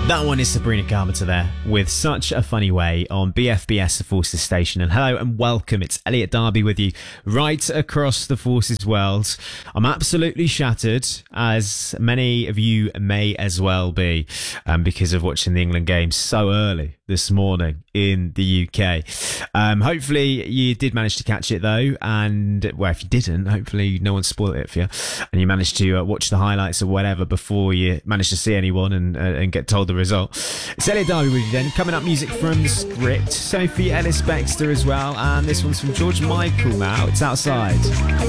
That one is Sabrina Carpenter there with Such a Funny Way on BFBS The Forces Station. And hello and welcome. It's Elliot Darby with you right across the Forces world. I'm absolutely shattered, as many of you may as well be, because of watching the England game so early this morning in the UK. Hopefully you did manage to catch it though, and well, if you didn't, hopefully no one spoiled it for you and you managed to watch the highlights or whatever before you managed to see anyone and get told the result. It's Elliot Darby with you then. Coming up, music from the Script, Sophie Ellis-Bextor as well, and this one's from George Michael now. It's Outside.